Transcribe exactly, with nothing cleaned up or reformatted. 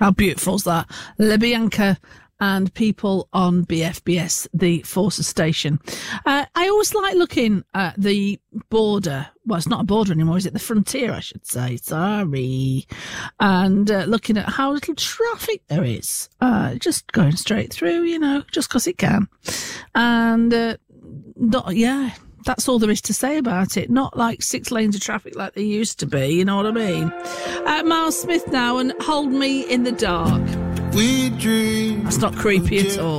How beautiful is that? LaBianca and people on B F B S, the Forces station. Uh, I always like looking at the border. Well, it's not a border anymore, is it? The frontier, I should say. Sorry. And uh, looking at how little traffic there is. Uh, just going straight through, you know, just because it can. And, uh, not, yeah, that's all there is to say about it. Not like six lanes of traffic like there used to be, you know what I mean? Uh, Miles Smith now, and Hold Me in the Dark. We dream. That's not creepy at all.